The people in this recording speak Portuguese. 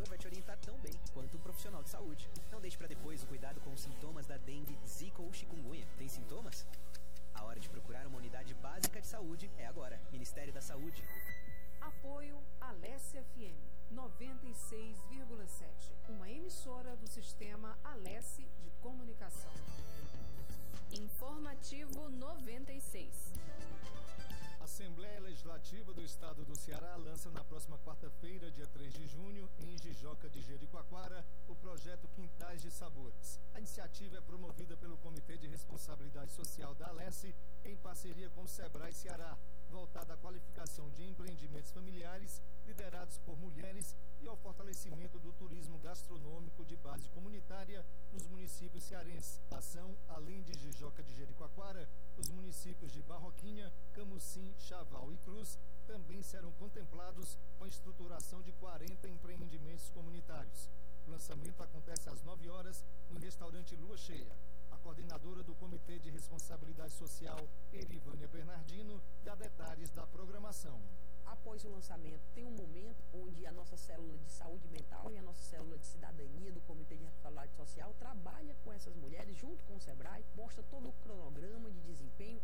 cuidador vai te orientar tão bem quanto um profissional de saúde. Não deixe para depois o cuidado com os sintomas da dengue, zika ou chikungunya. Tem sintomas? A hora de procurar uma unidade básica de saúde é agora. Ministério da Saúde. Apoio Alesse FM 96,7. Uma emissora do sistema Alesse de comunicação. Informativo 96. A Assembleia Legislativa do Estado do Ceará lança na próxima quarta-feira, dia 3 de junho, em Jijoca de Jericoacoara, o projeto Quintais de Sabores. A iniciativa é promovida pelo Comitê de Responsabilidade Social da Alesse, em parceria com o Sebrae Ceará, voltada à qualificação de empreendimentos familiares liderados por mulheres e ao fortalecimento do turismo gastronômico de base comunitária nos municípios cearenses. A ação, além de Jijoca de Jericoacoara, os municípios de Barroquinha, Camucim, Chaval e Cruz também serão contemplados com a estruturação de 40 empreendimentos comunitários. O lançamento acontece às 9 horas no restaurante Lua Cheia. A coordenadora do Comitê de Responsabilidade Social, Erivânia Bernardino, dá detalhes da programação. Após o lançamento, tem um momento onde a nossa célula de saúde mental e a nossa célula de cidadania do Comitê de Responsabilidade Social trabalha com essas mulheres junto com o Sebrae, mostra todo o cronograma de desempenho,